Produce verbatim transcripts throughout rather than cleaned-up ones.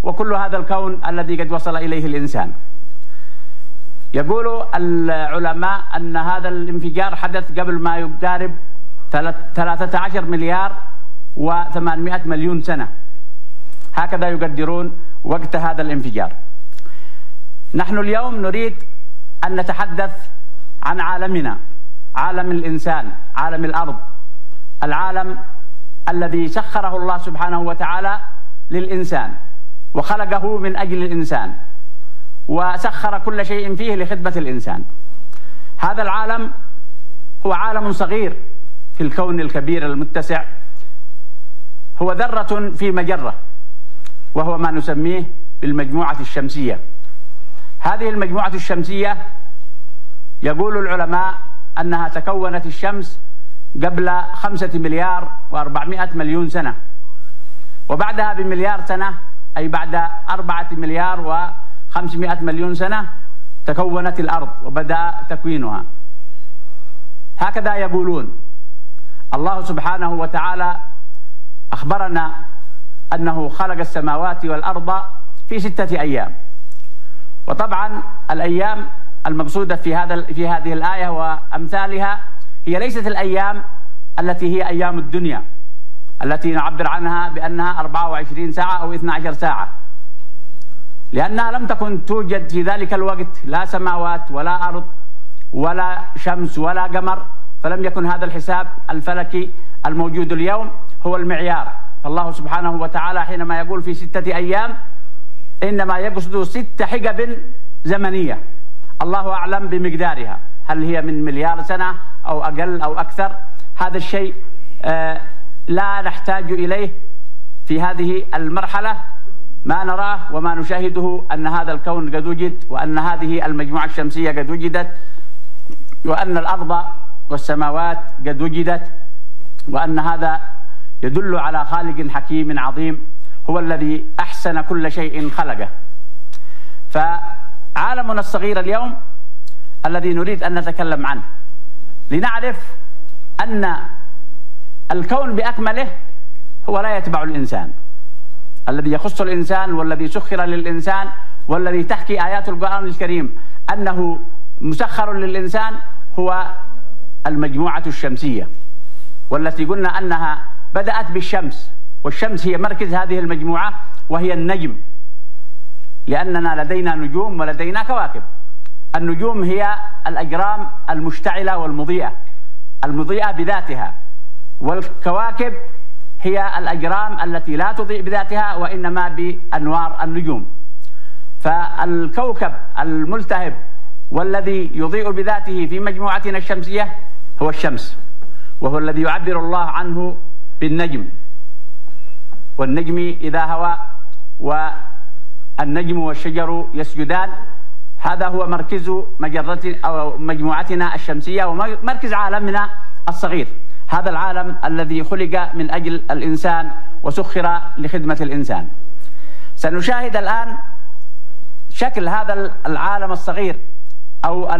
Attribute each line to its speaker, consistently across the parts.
Speaker 1: وكل هذا الكون الذي قد وصل إليه الإنسان. يقول العلماء أن هذا الانفجار حدث قبل ما يقارب ثلاثة عشر مليار وثمانمائة مليون سنة، هكذا يقدرون وقت هذا الانفجار. نحن اليوم نريد أن نتحدث عن عالمنا، عالم الإنسان، عالم الأرض، العالم الذي سخره الله سبحانه وتعالى للإنسان وخلقه من أجل الإنسان وسخر كل شيء فيه لخدمة الإنسان. هذا العالم هو عالم صغير في الكون الكبير المتسع، هو ذرة في مجرة، وهو ما نسميه بالمجموعة الشمسية. هذه المجموعة الشمسية يقول العلماء أنها تكونت الشمس قبل خمسة مليار وأربعمائة مليون سنة، وبعدها بمليار سنة، أي بعد أربعة مليار وخمسمائة مليون سنة، تكونت الأرض وبدأ تكوينها. هكذا يقولون. الله سبحانه وتعالى أخبرنا أنه خلق السماوات والأرض في ستة أيام، وطبعا الأيام المقصودة في هذا في هذه الآية وأمثالها هي ليست الأيام التي هي أيام الدنيا التي نعبر عنها بأنها أربعة وعشرين ساعة أو اثنتي عشرة ساعة، لأنها لم تكن توجد في ذلك الوقت لا سماوات ولا أرض ولا شمس ولا قمر، فلم يكن هذا الحساب الفلكي الموجود اليوم هو المعيار. فالله سبحانه وتعالى حينما يقول في ستة أيام إنما يقصد ست حقب زمنية، الله أعلم بمقدارها، هل هي من مليار سنة أو أقل أو أكثر. هذا الشيء آه لا نحتاج إليه في هذه المرحلة. ما نراه وما نشاهده أن هذا الكون قد وجد، وأن هذه المجموعة الشمسية قد وجدت، وأن الأرض والسماوات قد وجدت، وأن هذا يدل على خالق حكيم عظيم هو الذي أحسن كل شيء خلقه. فعالمنا الصغير اليوم الذي نريد أن نتكلم عنه لنعرف أن الكون بأكمله هو لا يتبع الإنسان، الذي يخص الإنسان والذي سخر للإنسان والذي تحكي آيات القرآن الكريم أنه مسخر للإنسان هو المجموعة الشمسية، والتي قلنا أنها بدأت بالشمس، والشمس هي مركز هذه المجموعة وهي النجم، لأننا لدينا نجوم ولدينا كواكب. النجوم هي الأجرام المشتعلة والمضيئة المضيئة بذاتها، والكواكب هي الأجرام التي لا تضيء بذاتها وإنما بأنوار النجوم. فالكوكب الملتهب والذي يضيء بذاته في مجموعتنا الشمسية هو الشمس، وهو الذي يعبر الله عنه بالنجم، والنجم إذا هوى والنجم والشجر يسجدان. هذا هو مركز مجرة أو مجموعتنا الشمسية ومركز عالمنا الصغير، هذا العالم الذي خلق من أجل الإنسان وسخر لخدمة الإنسان. سنشاهد الآن شكل هذا العالم الصغير أو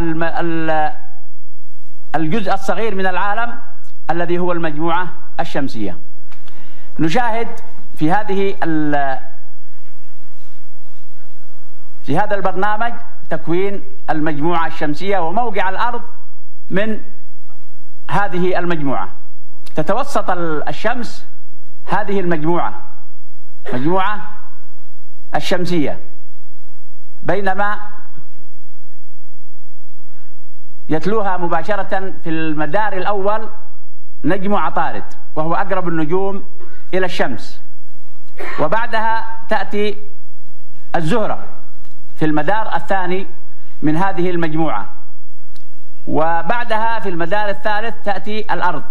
Speaker 1: الجزء الصغير من العالم الذي هو المجموعة الشمسية. نشاهد في هذه في هذا البرنامج تكوين المجموعة الشمسية وموقع الأرض من هذه المجموعة. تتوسط الشمس هذه المجموعة مجموعة الشمسية، بينما يتلوها مباشرة في المدار الأول نجم عطارد وهو أقرب النجوم إلى الشمس، وبعدها تأتي الزهرة في المدار الثاني من هذه المجموعة، وبعدها في المدار الثالث تأتي الأرض،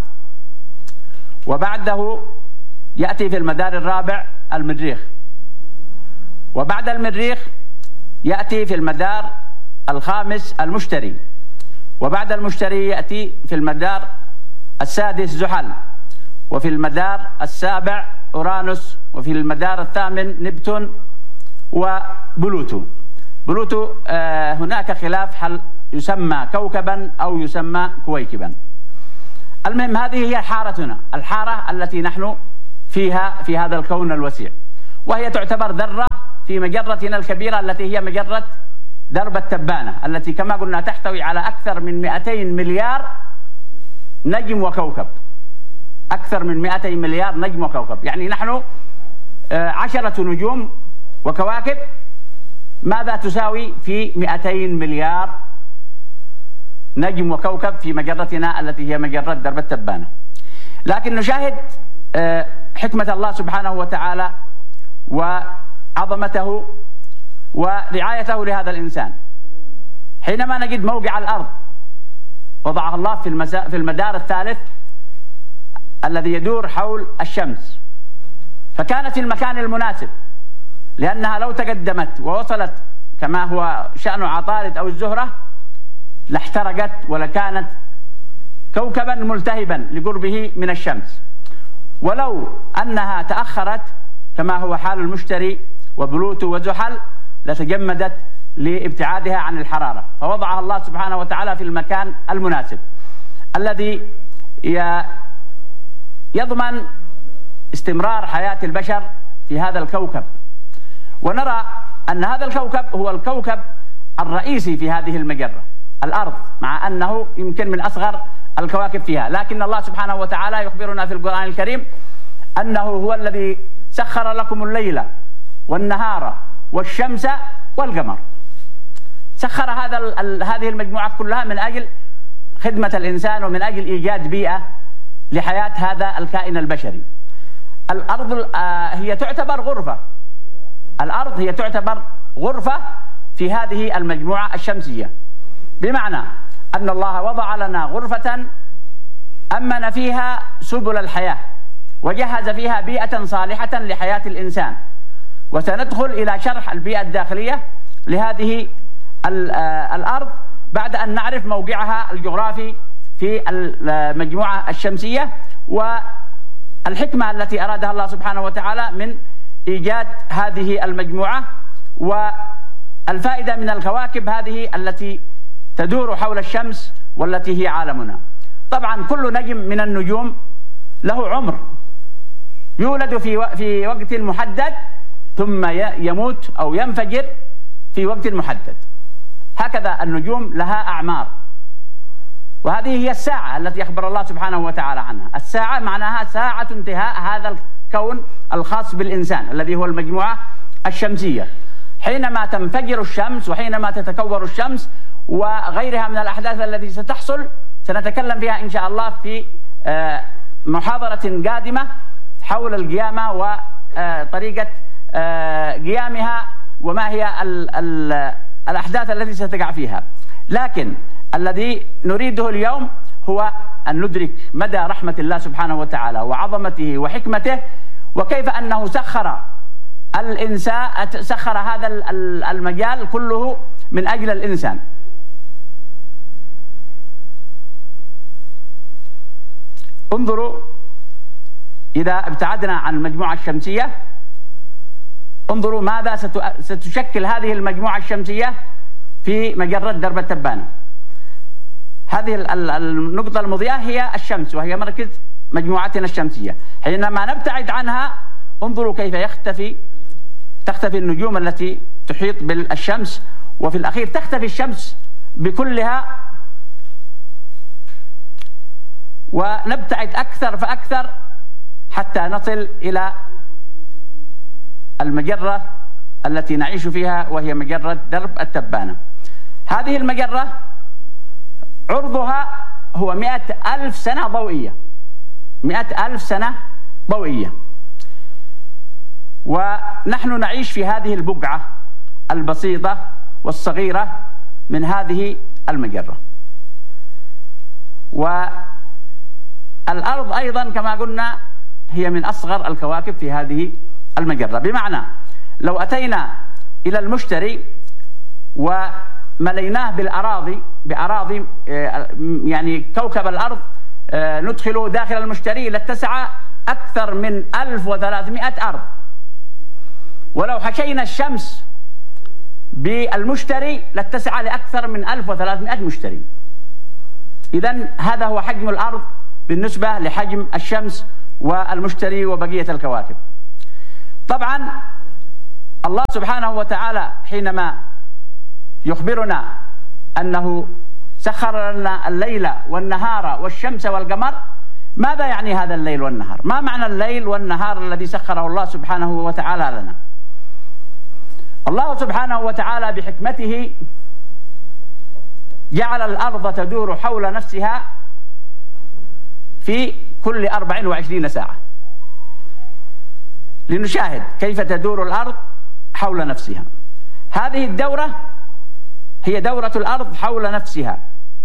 Speaker 1: وبعده يأتي في المدار الرابع المريخ، وبعد المريخ يأتي في المدار الخامس المشتري، وبعد المشتري يأتي في المدار السادس زحل، وفي المدار السابع أورانوس، وفي المدار الثامن نبتون وبلوتو. بلوتو آه هناك خلاف هل يسمى كوكبا أو يسمى كويكبا. المهم هذه هي حارتنا، الحارة التي نحن فيها في هذا الكون الوسيع، وهي تعتبر ذرة في مجرتنا الكبيرة التي هي مجرة درب التبانة، التي كما قلنا تحتوي على أكثر من مئتين مليار نجم وكوكب. أكثر من مئتين مليار نجم وكوكب، يعني نحن عشرة نجوم وكواكب ماذا تساوي في مئتين مليار نجم وكوكب في مجرتنا التي هي مجرة درب التبانة. لكن نشاهد حكمة الله سبحانه وتعالى وعظمته ورعايته لهذا الإنسان. حينما نجد موقع الأرض وضعها الله في المسا... في المدار الثالث الذي يدور حول الشمس، فكانت المكان المناسب، لأنها لو تقدمت ووصلت كما هو شأن عطارد أو الزهرة لاحترقت ولكانت كوكبا ملتهبا لقربه من الشمس. ولو أنها تأخرت كما هو حال المشتري وبلوتو وزحل لتجمدت لابتعادها عن الحرارة، فوضعها الله سبحانه وتعالى في المكان المناسب الذي يضمن استمرار حياة البشر في هذا الكوكب. ونرى أن هذا الكوكب هو الكوكب الرئيسي في هذه المجرة الأرض، مع أنه يمكن من أصغر الكواكب فيها، لكن الله سبحانه وتعالى يخبرنا في القرآن الكريم أنه هو الذي سخر لكم الليل والنهار والشمس والقمر. سخر هذا هذه المجموعة كلها من أجل خدمة الإنسان ومن أجل إيجاد بيئة لحياة هذا الكائن البشري. الأرض هي تعتبر غرفة، الأرض هي تعتبر غرفة في هذه المجموعة الشمسية، بمعنى أن الله وضع لنا غرفة أمن فيها سبل الحياة وجهز فيها بيئة صالحة لحياة الإنسان. وسندخل إلى شرح البيئة الداخلية لهذه الأرض بعد أن نعرف موقعها الجغرافي في المجموعة الشمسية والحكمة التي أرادها الله سبحانه وتعالى من إيجاد هذه المجموعة، والفائدة من الكواكب هذه التي تدور حول الشمس والتي هي عالمنا. طبعا كل نجم من النجوم له عمر، يولد في في وقت محدد ثم يموت أو ينفجر في وقت محدد. هكذا النجوم لها أعمار، وهذه هي الساعة التي أخبر الله سبحانه وتعالى عنها. الساعة معناها ساعة انتهاء هذا الكون الخاص بالإنسان الذي هو المجموعة الشمسية، حينما تنفجر الشمس وحينما تتكور الشمس وغيرها من الأحداث التي ستحصل سنتكلم فيها إن شاء الله في محاضرة قادمة حول القيامة وطريقة قيامها وما هي ال ال الأحداث التي ستقع فيها. لكن الذي نريده اليوم هو أن ندرك مدى رحمة الله سبحانه وتعالى وعظمته وحكمته، وكيف أنه سخر الإنسان سخر هذا المجال كله من أجل الإنسان. انظروا إذا ابتعدنا عن المجموعة الشمسية، انظروا ماذا ستشكل هذه المجموعة الشمسية في مجرة درب التبانة. هذه النقطة المضيئة هي الشمس وهي مركز مجموعتنا الشمسية. حينما نبتعد عنها انظروا كيف يختفي تختفي النجوم التي تحيط بالشمس، وفي الأخير تختفي الشمس بكلها، ونبتعد أكثر فأكثر حتى نصل إلى المجرة التي نعيش فيها وهي مجرة درب التبانة. هذه المجرة عرضها هو مئة ألف سنة ضوئية، مئة ألف سنة ضوئية، ونحن نعيش في هذه البقعة البسيطة والصغيرة من هذه المجرة. والأرض أيضا كما قلنا هي من أصغر الكواكب في هذه المجرة، بمعنى لو أتينا إلى المشتري ومليناه بالأراضي بأراضي يعني كوكب الأرض ندخله داخل المشتري لاتسع أكثر من ألف وثلاثمئة أرض، ولو حشينا الشمس بالمشتري لاتسع لأكثر من ألف وثلاثمئة مشتري. إذن هذا هو حجم الأرض بالنسبة لحجم الشمس والمشتري وبقية الكواكب. طبعا الله سبحانه وتعالى حينما يخبرنا أنه سخر لنا الليل والنهار والشمس والقمر، ماذا يعني هذا الليل والنهار؟ ما معنى الليل والنهار الذي سخره الله سبحانه وتعالى لنا؟ الله سبحانه وتعالى بحكمته جعل الأرض تدور حول نفسها في كل أربع وعشرين ساعة. لنشاهد كيف تدور الأرض حول نفسها. هذه الدورة هي دورة الأرض حول نفسها.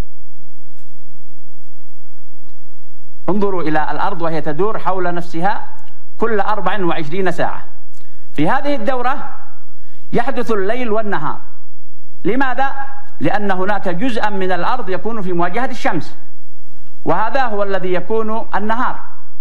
Speaker 1: انظروا إلى الأرض وهي تدور حول نفسها كل أربع وعشرين ساعة. في هذه الدورة يحدث الليل والنهار. لماذا؟ لأن هناك جزءا من الأرض يكون في مواجهة الشمس، وهذا هو الذي يكون النهار،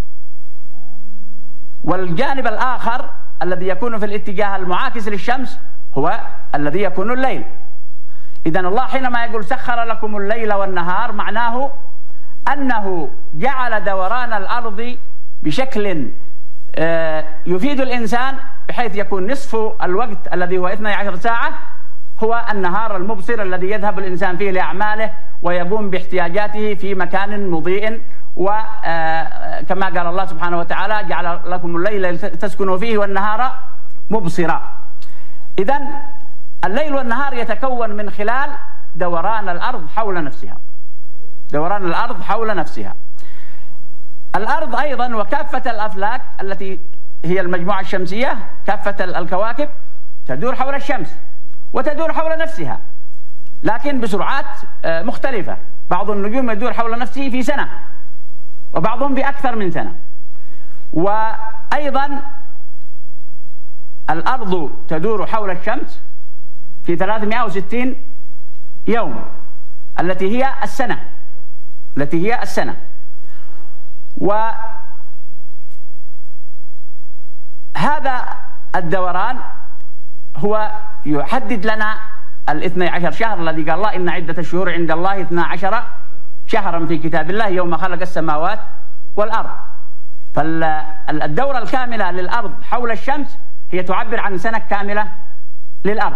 Speaker 1: والجانب الآخر الذي يكون في الاتجاه المعاكس للشمس هو الذي يكون الليل. إذن الله حينما يقول سخر لكم الليل والنهار معناه أنه جعل دوران الأرض بشكل يفيد الإنسان، بحيث يكون نصف الوقت الذي هو اثنتي عشرة ساعة هو النهار المبصر الذي يذهب الإنسان فيه لأعماله ويقوم باحتياجاته في مكان مضيء. وكما قال الله سبحانه وتعالى جعل لكم الليل تسكنوا فيه والنهار مبصرا. إذن الليل والنهار يتكون من خلال دوران الأرض حول نفسها. دوران الأرض حول نفسها. الأرض أيضا وكافة الأفلاك التي هي المجموعة الشمسية، كافة الكواكب تدور حول الشمس وتدور حول نفسها، لكن بسرعات مختلفة. بعض النجوم يدور حول نفسه في سنة، وبعضهم في أكثر من سنة. وأيضا الأرض تدور حول الشمس في ثلاثمائة وستين يوم، التي هي السنة التي هي السنة. وهذا الدوران هو يحدد لنا الاثني عشر شهر الذي قال الله إن عدة الشهور عند الله اثنا عشر شهرا في كتاب الله يوم خلق السماوات والأرض. فالدورة الكاملة للأرض حول الشمس هي تعبر عن سنة كاملة للأرض.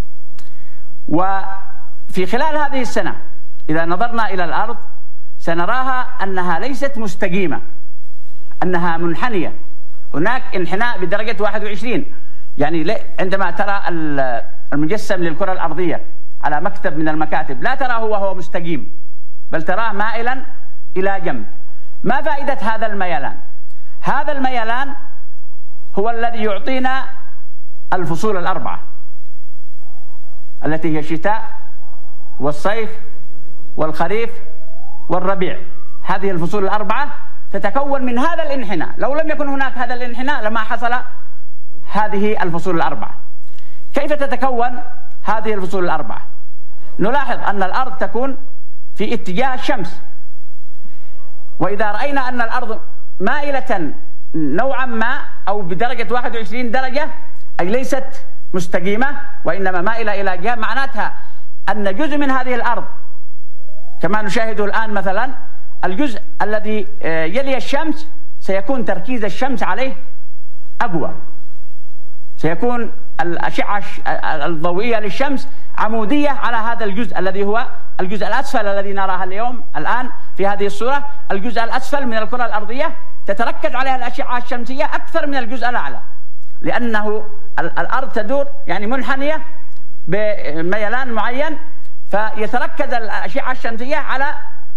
Speaker 1: وفي خلال هذه السنة إذا نظرنا إلى الأرض سنراها أنها ليست مستقيمة، أنها منحنية. هناك انحناء بدرجة واحد وعشرين. يعني عندما ترى المجسم للكرة الأرضية على مكتب من المكاتب لا تراه وهو مستقيم، بل تراه مائلا إلى جنب. ما فائدة هذا الميلان؟ هذا الميلان هو الذي يعطينا الفصول الأربعة التي هي الشتاء والصيف والخريف والربيع. هذه الفصول الأربعة تتكون من هذا الانحناء. لو لم يكن هناك هذا الانحناء لما حصل هذه الفصول الأربعة. كيف تتكون هذه الفصول الأربعة؟ نلاحظ أن الأرض تكون في اتجاه الشمس، وإذا رأينا أن الأرض مائلة نوعا ما أو بدرجة واحد وعشرين درجة، أي ليست مستقيمة وإنما مائلة إلى جهة، معناتها أن جزء من هذه الأرض كما نشاهده الآن مثلا الجزء الذي يلي الشمس سيكون تركيز الشمس عليه أقوى، سيكون الأشعة الضوئية للشمس عمودية على هذا الجزء الذي هو الجزء الأسفل الذي نراها اليوم الآن في هذه الصورة. الجزء الأسفل من الكرة الأرضية تتركز عليها الأشعة الشمسية أكثر من الجزء الأعلى، لأنه الأرض تدور يعني منحنية بميلان معين، فيتركز الأشعة الشمسية على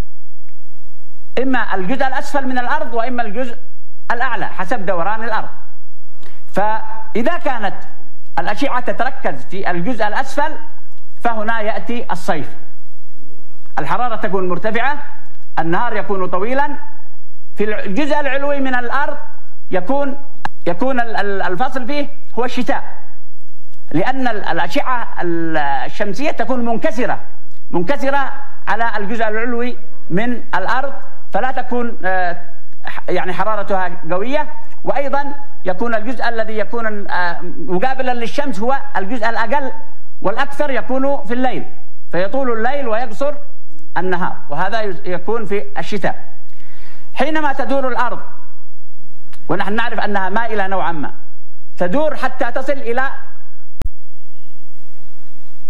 Speaker 1: إما الجزء الأسفل من الأرض وإما الجزء الأعلى حسب دوران الأرض. فإذا كانت الأشعة تتركز في الجزء الأسفل فهنا يأتي الصيف. الحرارة تكون مرتفعة، النهار يكون طويلا. في الجزء العلوي من الأرض يكون يكون الفصل فيه هو الشتاء، لأن الأشعة الشمسية تكون منكسرة منكسرة على الجزء العلوي من الأرض، فلا تكون يعني حرارتها قوية. وأيضا يكون الجزء الذي يكون مقابلا للشمس هو الجزء الأقل، والأكثر يكون في الليل، فيطول الليل ويقصر النهار، وهذا يكون في الشتاء. حينما تدور الأرض ونحن نعرف أنها مائلة نوعا ما، تدور حتى تصل إلى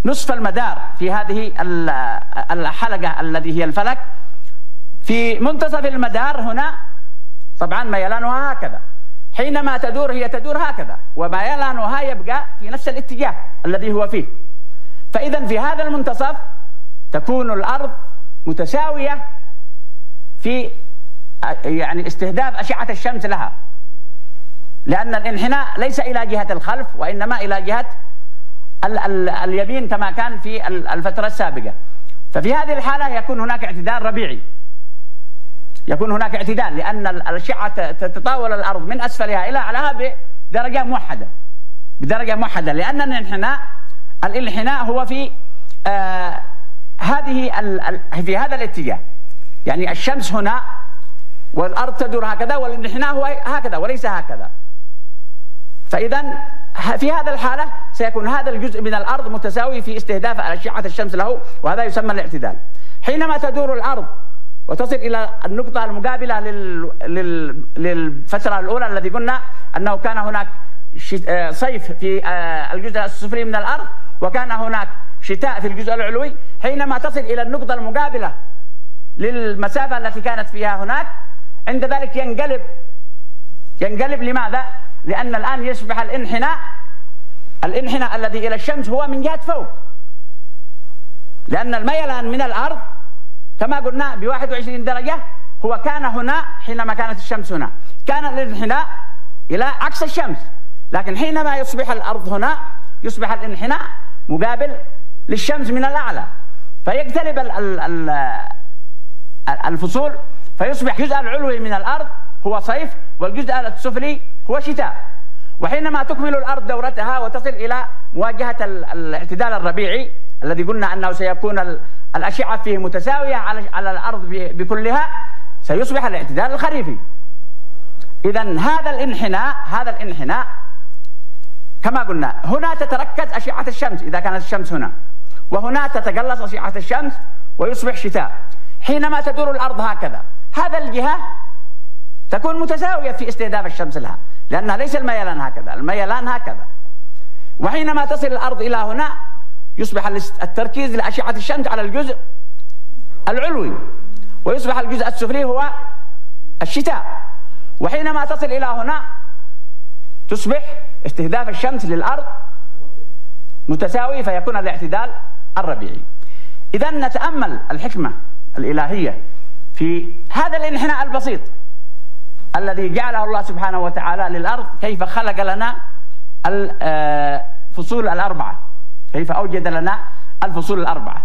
Speaker 1: نصف المدار في هذه الحلقة الذي هي الفلك. في منتصف المدار هنا طبعا ميلانها هكذا، حينما تدور هي تدور هكذا، وميلانها يبقى في نفس الاتجاه الذي هو فيه. فإذا في هذا المنتصف تكون الأرض متساوية في يعني استهداف أشعة الشمس لها، لأن الانحناء ليس إلى جهة الخلف وإنما إلى جهة ال ال اليمين كما كان في الفترة السابقة. ففي هذه الحالة يكون هناك اعتدال ربيعي، يكون هناك اعتدال، لأن الأشعة تتطاول الأرض من أسفلها إلى أعلاها بدرجة موحدة بدرجة موحدة لأن الانحناء الانحناء هو في آه هذه ال في هذا الاتجاه، يعني الشمس هنا والأرض تدور هكذا، والانحناء هو هكذا وليس هكذا. فإذا في هذا الحالة سيكون هذا الجزء من الأرض متساوي في استهداف أشعة الشمس له، وهذا يسمى الاعتدال. حينما تدور الأرض وتصل إلى النقطة المقابلة لل... لل... للفترة الأولى الذي قلنا أنه كان هناك صيف في الجزء السفلي من الأرض وكان هناك شتاء في الجزء العلوي، حينما تصل إلى النقطة المقابلة للمسافة التي كانت فيها هناك، عند ذلك ينقلب ينقلب لماذا؟ لأن الآن يصبح الانحناء الانحناء الذي إلى الشمس هو من جهة فوق، لأن الميلان من الأرض كما قلنا بواحد وعشرين درجة هو كان هنا حينما كانت الشمس هنا، كان الانحناء إلى عكس الشمس، لكن حينما يصبح الأرض هنا يصبح الانحناء مقابل للشمس من الأعلى، فيقترب الفصول، فيصبح الجزء العلوي من الأرض هو صيف والجزء السفلي هو شتاء. وحينما تكمل الأرض دورتها وتصل إلى مواجهة الاعتدال الربيعي الذي قلنا أنه سيكون الأشعة فيه متساوية على على الأرض بكلها، سيصبح الاعتدال الخريفي. إذن هذا الانحناء هذا الانحناء كما قلنا هنا تتركز أشعة الشمس إذا كانت الشمس هنا، وهنا تتقلص أشعة الشمس ويصبح شتاء. حينما تدور الأرض هكذا هذا الجهة تكون متساوية في استهداف الشمس لها، لأنها ليس الميلان هكذا، الميلان هكذا. وحينما تصل الأرض إلى هنا يصبح التركيز لأشعة الشمس على الجزء العلوي، ويصبح الجزء السفلي هو الشتاء. وحينما تصل إلى هنا تصبح استهداف الشمس للأرض متساوي، فيكون الاعتدال الربيعي. إذن نتأمل الحكمة الإلهية في هذا الانحناء البسيط الذي جعله الله سبحانه وتعالى للأرض، كيف خلق لنا الفصول الأربعة، كيف أوجد لنا الفصول الأربعة.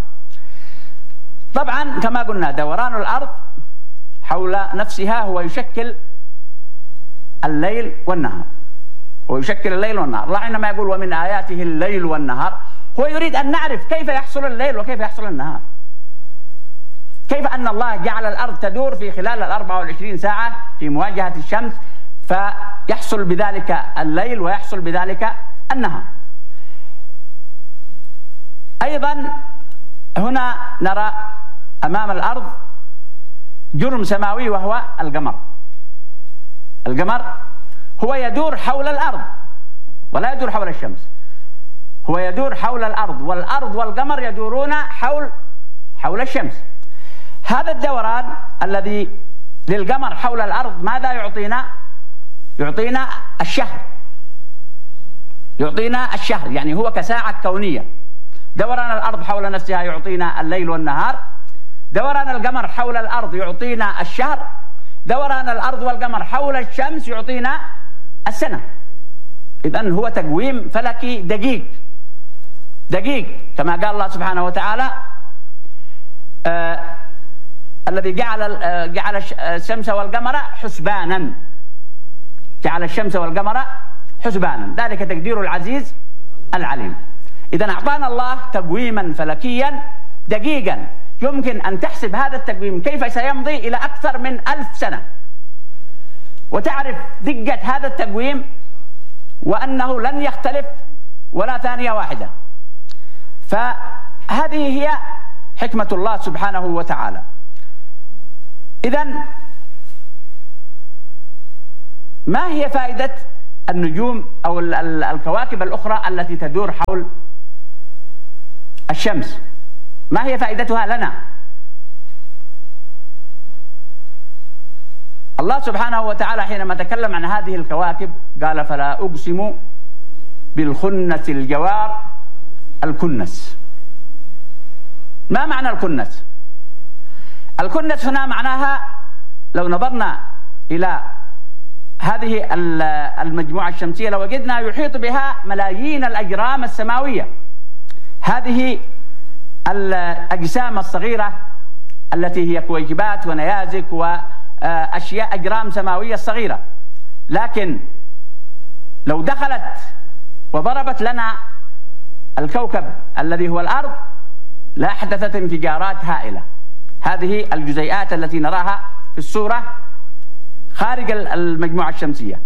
Speaker 1: طبعا كما قلنا دوران الأرض حول نفسها هو يشكل الليل والنهار، ويشكل الليل والنهار. الله حينما يقول ومن آياته الليل والنهار، هو يريد أن نعرف كيف يحصل الليل وكيف يحصل النهار، كيف أن الله جعل الأرض تدور في خلال الأربعة والعشرين ساعة في مواجهة الشمس، فيحصل بذلك الليل ويحصل بذلك النهار. أيضا هنا نرى أمام الأرض جرم سماوي وهو القمر. القمر هو يدور حول الأرض ولا يدور حول الشمس، هو يدور حول الأرض، والأرض والقمر يدورون حول حول الشمس. هذا الدوران الذي للقمر حول الأرض ماذا يعطينا؟ يعطينا الشهر، يعطينا الشهر، يعني هو كساعة كونية. دوران الأرض حول نفسها يعطينا الليل والنهار، دوران القمر حول الأرض يعطينا الشهر، دوران الأرض والقمر حول الشمس يعطينا السنة. إذن هو تقويم فلكي دقيق دقيق كما قال الله سبحانه وتعالى آه الذي جعل آه جعل الشمس والقمر حسبانا، جعل الشمس والقمر حسبانا، ذلك تقدير العزيز العليم. إذن أعطانا الله تقويما فلكيا دقيقا، يمكن أن تحسب هذا التقويم كيف سيمضي إلى أكثر من ألف سنة، وتعرف دقة هذا التقويم وأنه لن يختلف ولا ثانية واحدة. فهذه هي حكمة الله سبحانه وتعالى. إذن ما هي فائدة النجوم أو الكواكب الأخرى التي تدور حول الشمس، ما هي فائدتها لنا؟ الله سبحانه وتعالى حينما تكلم عن هذه الكواكب قال: فلا أقسم بالخنس الجوار الكنس. ما معنى الكنس؟ الكنس هنا معناها لو نظرنا إلى هذه المجموعة الشمسية لوجدنا يحيط بها ملايين الأجرام السماوية. هذه الأجسام الصغيرة التي هي كويكبات ونيازك وأشياء أجرام سماوية صغيرة، لكن لو دخلت وضربت لنا الكوكب الذي هو الأرض لأحدثت انفجارات هائلة. هذه الجزيئات التي نراها في الصورة خارج المجموعة الشمسية.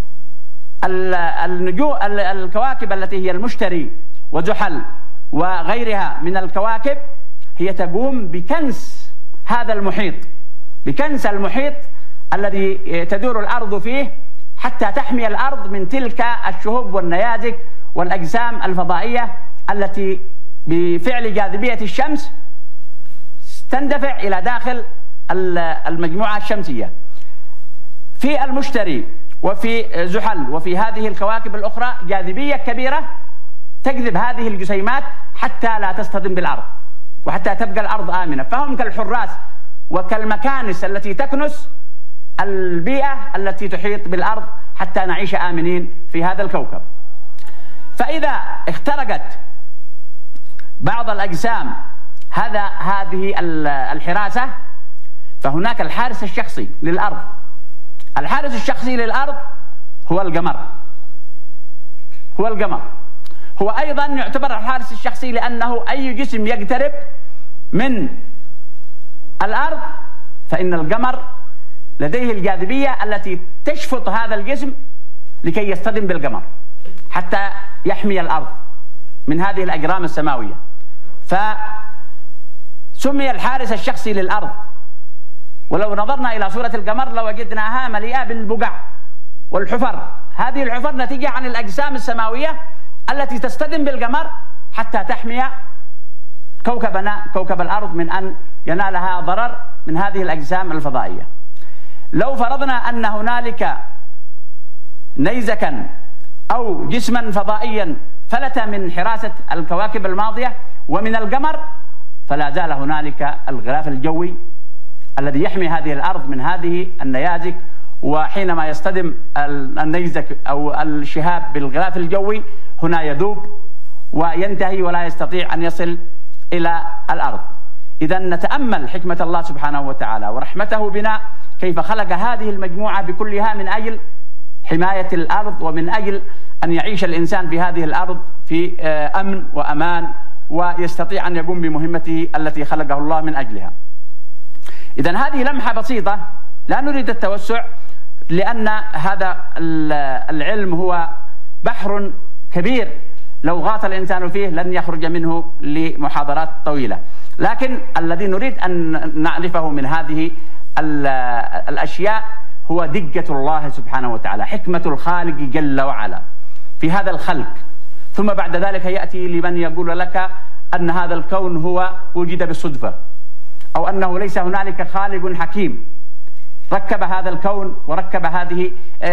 Speaker 1: النجوم الكواكب التي هي المشتري وزحل وغيرها من الكواكب هي تقوم بكنس هذا المحيط، بكنس المحيط الذي تدور الأرض فيه حتى تحمي الأرض من تلك الشهب والنيازك والأجسام الفضائية التي بفعل جاذبية الشمس تندفع إلى داخل المجموعة الشمسية. في المشتري وفي زحل وفي هذه الكواكب الأخرى جاذبية كبيرة تجذب هذه الجسيمات حتى لا تصطدم بالأرض وحتى تبقى الأرض آمنة، فهم كالحراس وكالمكانس التي تكنس البيئة التي تحيط بالأرض حتى نعيش آمنين في هذا الكوكب. فإذا اخترقت بعض الأجسام هذا هذه الحراسة فهناك الحارس الشخصي للأرض. الحارس الشخصي للأرض هو القمر، هو القمر هو أيضا يعتبر الحارس الشخصي لأنه أي جسم يقترب من الأرض فإن القمر لديه الجاذبية التي تشفط هذا الجسم لكي يصطدم بالقمر حتى يحمي الأرض من هذه الأجرام السماوية. فسمي الحارس الشخصي للأرض. ولو نظرنا إلى صورة القمر لوجدناها مليئة بالبقع والحفر. هذه الحفر نتيجة عن الأجسام السماوية التي تصطدم بالقمر حتى تحمي كوكبنا كوكب الأرض من أن ينالها ضرر من هذه الأجسام الفضائية. لو فرضنا أن هنالك نيزكا أو جسما فضائيا فلت من حراسة الكواكب الماضية ومن القمر فلا زال هنالك الغلاف الجوي الذي يحمي هذه الأرض من هذه النيازك، وحينما يصطدم النيزك أو الشهاب بالغلاف الجوي هنا يذوب وينتهي ولا يستطيع أن يصل إلى الأرض. إذا نتأمل حكمة الله سبحانه وتعالى ورحمته بنا كيف خلق هذه المجموعة بكلها من أجل حماية الأرض ومن أجل أن يعيش الإنسان في هذه الأرض في أمن وأمان ويستطيع أن يقوم بمهمته التي خلقه الله من أجلها. إذن هذه لمحة بسيطة، لا نريد التوسع لأن هذا العلم هو بحر كبير لو غاط الإنسان فيه لن يخرج منه لمحاضرات طويلة، لكن الذي نريد أن نعرفه من هذه الأشياء هو دقة الله سبحانه وتعالى، حكمة الخالق جل وعلا في هذا الخلق. ثم بعد ذلك يأتي لمن يقول لك أن هذا الكون هو وجد بالصدفة أو أنه ليس هنالك خالق حكيم ركب هذا الكون وركب هذه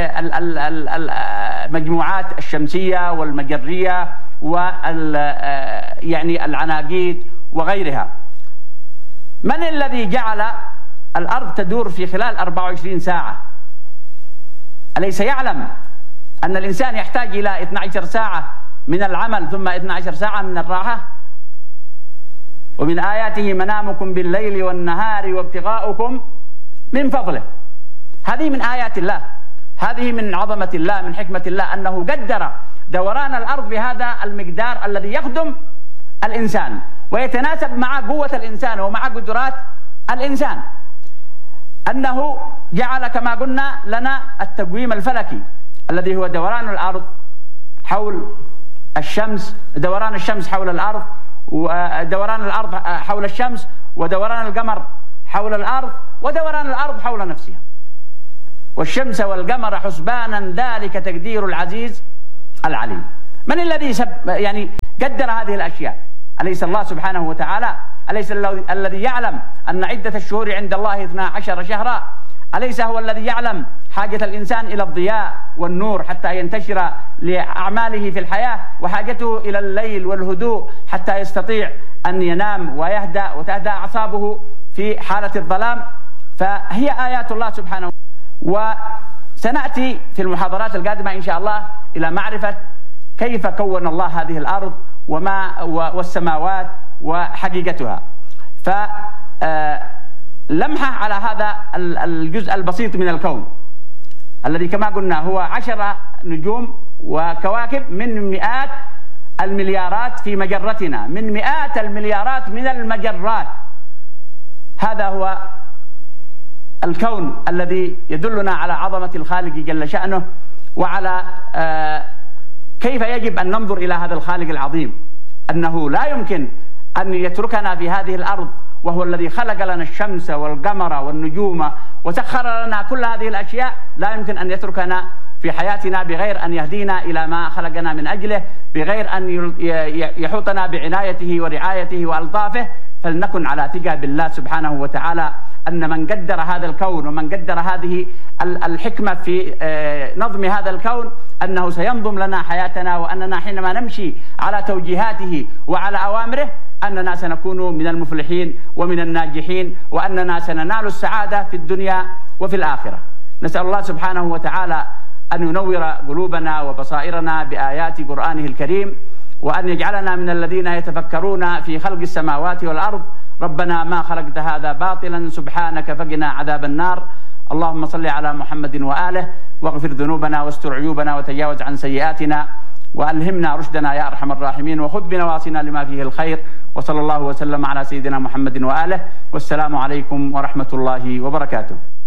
Speaker 1: المجموعات الشمسية والمجرية وال يعني العناقيد وغيرها. من الذي جعل الأرض تدور في خلال أربعة وعشرين ساعة؟ أليس يعلم أن الإنسان يحتاج إلى اثنتي عشرة ساعة من العمل ثم اثنتي عشرة ساعة من الراحة؟ ومن آياته منامكم بالليل والنهار وابتغاؤكم من فضله. هذه من آيات الله، هذه من عظمة الله، من حكمة الله أنه قدر دوران الأرض بهذا المقدار الذي يخدم الإنسان ويتناسب مع قوة الإنسان ومع قدرات الإنسان. أنه جعل كما قلنا لنا التقويم الفلكي الذي هو دوران الأرض حول الشمس، دوران الشمس حول الأرض، ودوران الأرض حول الشمس، ودوران القمر حول الأرض، ودوران الأرض حول نفسها. والشمس والقمر حسبانا ذلك تقدير العزيز العليم. من الذي سب يعني قدر هذه الأشياء؟ أليس الله سبحانه وتعالى أليس الذي يعلم أن عدة الشهور عند الله اثنا عشر شهرا؟ أليس هو الذي يعلم حاجة الإنسان إلى الضياء والنور حتى ينتشر لأعماله في الحياة، وحاجته إلى الليل والهدوء حتى يستطيع أن ينام ويهدأ وتهدأ أعصابه في حالة الظلام؟ فهي آيات الله سبحانه. وسنأتي في المحاضرات القادمة إن شاء الله إلى معرفة كيف كون الله هذه الأرض وما والسماوات وحقيقتها. فلمحة على هذا الجزء البسيط من الكون الذي كما قلنا هو عشرة نجوم وكواكب من مئات المليارات في مجرتنا، من مئات المليارات من المجرات. هذا هو الكون الذي يدلنا على عظمة الخالق جل شأنه، وعلى كيف يجب أن ننظر إلى هذا الخالق العظيم، أنه لا يمكن أن يتركنا في هذه الأرض وهو الذي خلق لنا الشمس والقمر والنجوم وسخر لنا كل هذه الأشياء. لا يمكن أن يتركنا في حياتنا بغير أن يهدينا إلى ما خلقنا من أجله، بغير أن يحوطنا بعنايته ورعايته وألطافه. فلنكن على ثقة بالله سبحانه وتعالى أن من قدر هذا الكون ومن قدر هذه الحكمة في نظم هذا الكون أنه سينظم لنا حياتنا، وأننا حينما نمشي على توجيهاته وعلى أوامره أننا سنكون من المفلحين ومن الناجحين، وأننا سننال السعادة في الدنيا وفي الآخرة. نسأل الله سبحانه وتعالى أن ينور قلوبنا وبصائرنا بآيات قرآنه الكريم، وأن يجعلنا من الذين يتفكرون في خلق السماوات والأرض. ربنا ما خلقت هذا باطلا سبحانك فقنا عذاب النار. اللهم صل على محمد وآله، واغفر ذنوبنا واستر عيوبنا وتجاوز عن سيئاتنا، وألهمنا رشدنا يا أرحم الراحمين، وخذ بنواصينا لما فيه الخير. وصلى الله وسلم على سيدنا محمد وآله، والسلام عليكم ورحمة الله وبركاته.